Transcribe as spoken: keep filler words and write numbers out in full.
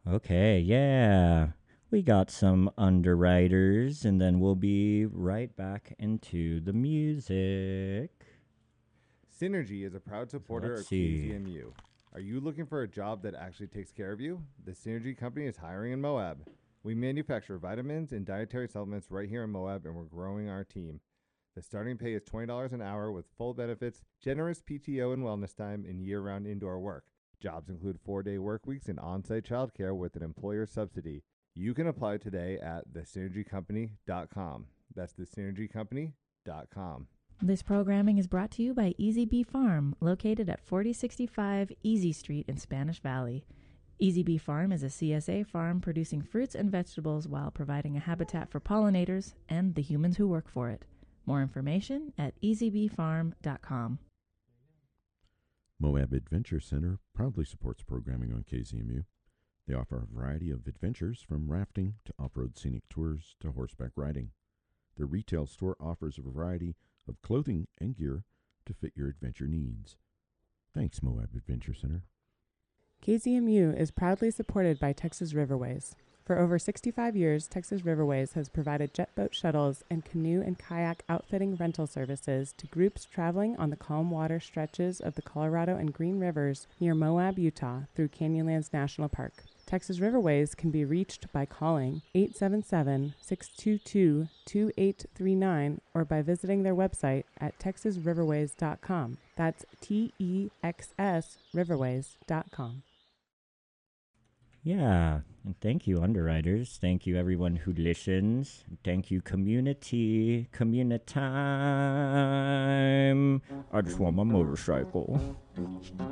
Okay, yeah. We got some underwriters, and then we'll be right back into the music. Synergy is a proud So supporter let's of see. K Z M U. Are you looking for a job that actually takes care of you? The Synergy Company is hiring in Moab. We manufacture vitamins and dietary supplements right here in Moab, and we're growing our team. The starting pay is twenty dollars an hour with full benefits, generous P T O and wellness time, and year-round indoor work. Jobs include four-day work weeks and on-site childcare with an employer subsidy. You can apply today at the synergy company dot com. That's the synergy company dot com. This programming is brought to you by Easy Bee Farm, located at forty sixty-five Easy Street in Spanish Valley. Easy Bee Farm is a C S A farm producing fruits and vegetables while providing a habitat for pollinators and the humans who work for it. More information at easy bee farm dot com. Moab Adventure Center proudly supports programming on K Z M U. They offer a variety of adventures from rafting to off-road scenic tours to horseback riding. Their retail store offers a variety of clothing and gear to fit your adventure needs. Thanks, Moab Adventure Center. K Z M U is proudly supported by Texas Riverways. For over sixty-five years, Texas Riverways has provided jet boat shuttles and canoe and kayak outfitting rental services to groups traveling on the calm water stretches of the Colorado and Green Rivers near Moab, Utah through Canyonlands National Park. Texas Riverways can be reached by calling eight seven seven, six two two, two eight three nine or by visiting their website at texas riverways dot com. That's T E X S riverways dot com. Yeah, and thank you, underwriters. Thank you, everyone who listens. Thank you, community. Community time. I just want my motorcycle.